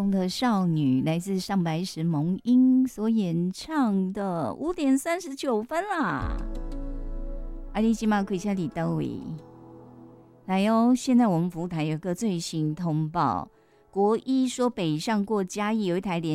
中的少女，来自上白石萌音所演唱的5:39啦。阿里今嘛可以下里到位，来哦！现在我们服务台有个最新通报，国一说北上过嘉义有一台连